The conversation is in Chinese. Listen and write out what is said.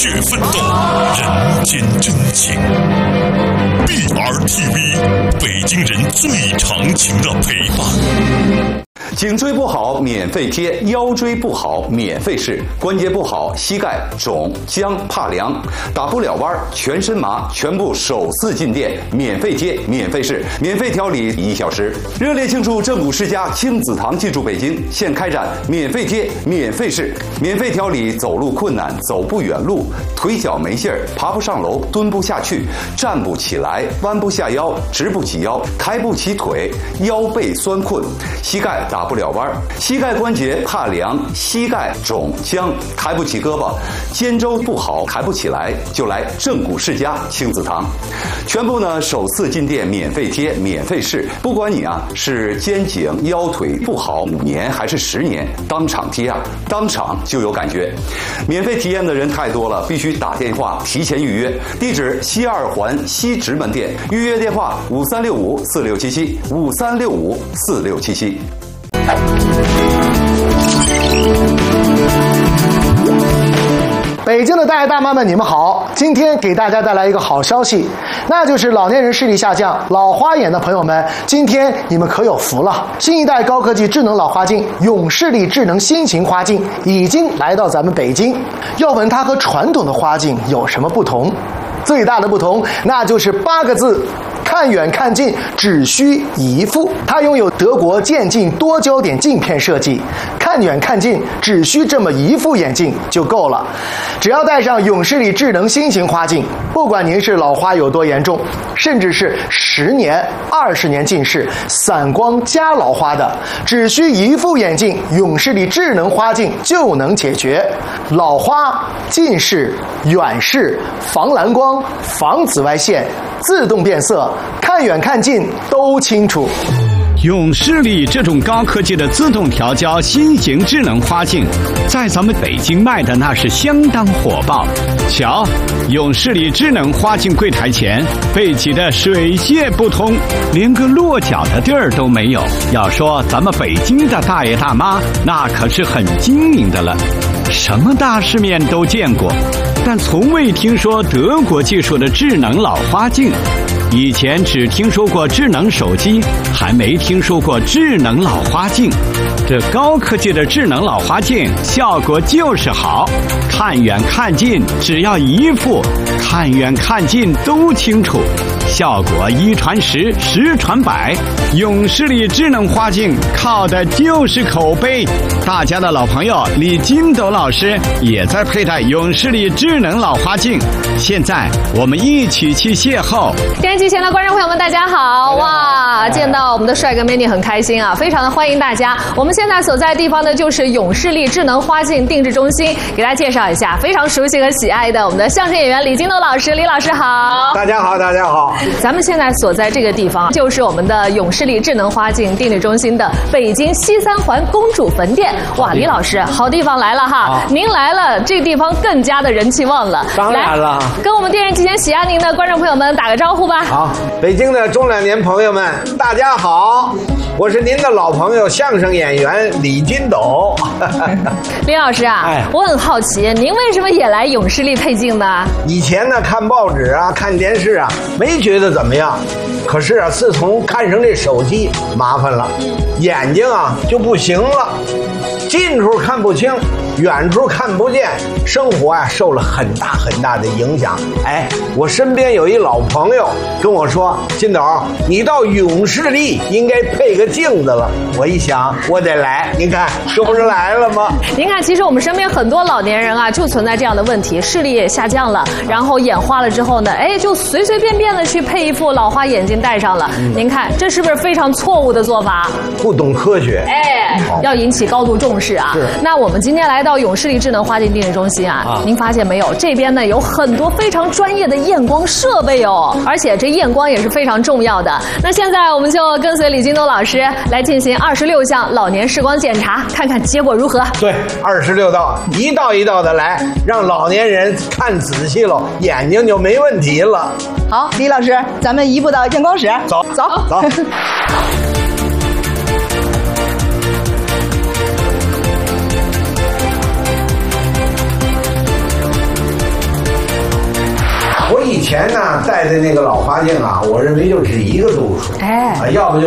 血奋斗，人间真情。BRTV， 北京人最长情的陪伴。 颈椎不好免费贴，腰椎不好免费试，关节不好膝盖肿僵怕凉，打不了弯全身麻，全部首次进店免费贴免费试，免费调理1小时。热烈庆祝正骨世家亲子堂进驻北京，现开展免费贴免费试，免费调理走路困难、走不远路、腿脚没劲儿、爬不上楼、蹲不下去、站不起来、弯不下腰、直不起腰、抬不起腿、腰背酸困、膝盖打不了弯，膝盖关节怕凉，膝盖肿僵，抬不起胳膊，肩周不好抬不起来，就来正骨世家亲子堂，全部呢首次进店免费贴免费试，不管你是肩颈腰腿不好5年还是10年，当场贴当场就有感觉。免费体验的人太多了，必须打电话提前预约。地址西2环西直门店，预约电话5365467753654677。 北京的大爷大妈们，你们好！今天给大家带来一个好消息，那就是老年人视力下降、老花眼的朋友们，今天你们可有福了！新一代高科技智能老花镜永视力智能新型花镜已经来到咱们北京。要问它和传统的花镜有什么不同？最大的不同，那就是8个字。看远看近只需一副，它拥有德国渐进多焦点镜片设计，看远看近只需这么一副眼镜就够了。只要戴上永视力智能新型花镜，不管您是老花有多严重，甚至是10年、20年近视、散光加老花的，只需一副眼镜，永视力智能花镜就能解决老花、近视、远视、防蓝光、防紫外线、自动变色，看远看近都清楚。 永视力这种高科技的自动调焦新型智能花镜，在咱们北京卖的那是相当火爆。瞧，永视力智能花镜柜台前被挤得水泄不通，连个落脚的地儿都没有。要说咱们北京的大爷大妈，那可是很精明的了，什么大世面都见过，但从未听说德国技术的智能老花镜。以前只听说过智能手机，还没听说过智能老花镜。这高科技的智能老花镜效果就是好，看远看近只要一副，看远看近都清楚，效果1传10，10传100。永视力智能花镜靠的就是口碑。大家的老朋友李金斗老师也在佩戴永视力智能老花镜，现在我们一起去邂逅。 电视机前的观众朋友们，大家好！哇，见到我们的帅哥美女很开心啊，非常的欢迎大家。我们现在所在的地方呢，就是永视力智能花镜定制中心，给大家介绍一下非常熟悉和喜爱的我们的相声演员李金斗老师。李老师好！ 大家好，大家好！ 咱们现在所在这个地方，就是我们的永视力智能花镜定制中心的北京西3环公主坟店。哇，李老师，好地方来了哈！您来了，这个地方更加的人气旺了。 当然了， 跟我们电视机前喜爱您的观众朋友们打个招呼吧。 好，北京的中老年朋友们，大家好，我是您的老朋友相声演员李金斗。 李老师啊，我很好奇，您为什么也来永视力配镜呢？ 以前呢，看报纸啊，看电视啊，没觉得怎么样。可是啊，自从看上这手机，麻烦了，眼睛啊就不行了，近处看不清，远处看不见，生活啊受了很大很大的影响。哎，我身边有一老朋友跟我说，金斗，你到永视力应该配个镜子了。我一想，我得来，您看这不是来了吗？ 您看，其实我们身边很多老年人啊，就存在这样的问题，视力也下降了，然后眼花了之后呢，哎，就随随便便的去配一副老花眼镜戴上了。您看，这是不是非常错误的做法？ 不懂科学， 哎，要引起高度重视啊。那我们今天来到永视力智能花镜定制中心啊，您发现没有？这边呢有很多非常专业的验光设备哦，而且这验光也是非常重要的。那现在我们就跟随李金斗老师来进行26项老年视光检查，看看结果如何。 对，26道，一道一道的来，让老年人看仔细了，眼睛就没问题了。 好，李老师，咱们移步到验光室。 走。 前呢戴的那个老花镜啊，我认为就只一个度数， 哎， 要不就